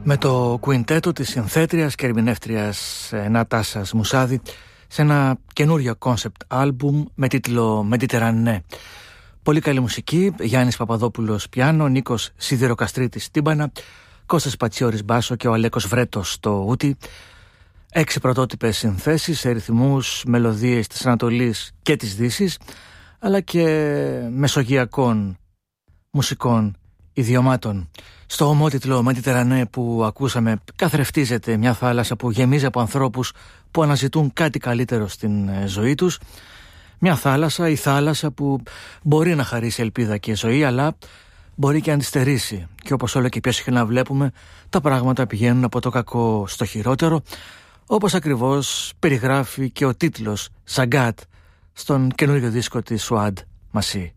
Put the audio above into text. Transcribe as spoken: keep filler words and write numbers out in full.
Με το κουιντέτο της συνθέτριας και ερμηνεύτριας Νατάσας Μουσάδη σε ένα καινούριο κόνσεπτ άλμπουμ με τίτλο Mediterranee. Πολύ καλή μουσική, Γιάννης Παπαδόπουλος πιάνο, Νίκος Σιδηροκαστρίτης τύμπανα, Κώστας Πατσιώρης μπάσο και ο Αλέκος Βρέτος στο ούτι. Έξι πρωτότυπες συνθέσεις σε ρυθμούς, μελωδίες της Ανατολής και της Δύσης, αλλά και μεσογειακών μουσικών ιδιωμάτων. Στο ομότιτλο Mediterranee που ακούσαμε καθρεφτίζεται μια θάλασσα που γεμίζει από ανθρώπους που αναζητούν κάτι καλύτερο στην ζωή τους. Μια θάλασσα, η θάλασσα που μπορεί να χαρίσει ελπίδα και ζωή, αλλά μπορεί και να τη στερήσει. Και όπως όλο και πιο συχνά βλέπουμε, τα πράγματα πηγαίνουν από το κακό στο χειρότερο, όπως ακριβώς περιγράφει και ο τίτλος Σαγκάτ στον καινούριο δίσκο της Σουάντ Μασί.